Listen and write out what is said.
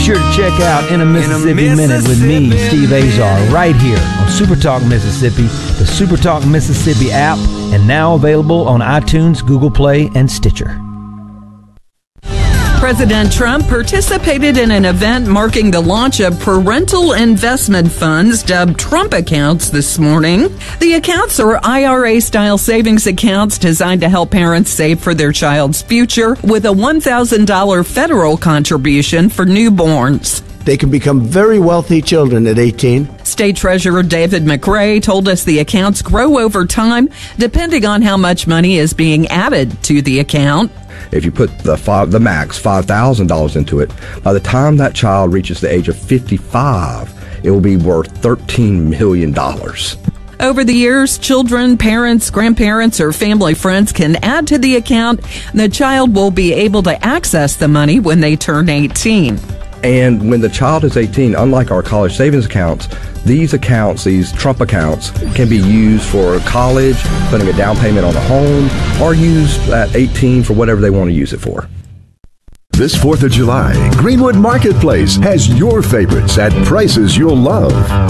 sure to check out In a Mississippi Minute with me, Steve Azar, right here on Super Talk Mississippi, the Super Talk Mississippi app, and now available on iTunes, Google Play, and Stitcher. President Trump participated in an event marking the launch of parental investment funds dubbed Trump accounts this morning. The accounts are IRA-style savings accounts designed to help parents save for their child's future with a $1,000 federal contribution for newborns. They can become very wealthy children at 18. State Treasurer David McRae told us the accounts grow over time depending on how much money is being added to the account. If you put the max $5,000 into it, by the time that child reaches the age of 55, it will be worth $13 million. Over the years, children, parents, grandparents, or family friends can add to the account. The child will be able to access the money when they turn 18. And when the child is 18, unlike our college savings accounts, these Trump accounts, can be used for college, putting a down payment on a home, or used at 18 for whatever they want to use it for. This 4th of July, Greenwood Marketplace has your favorites at prices you'll love.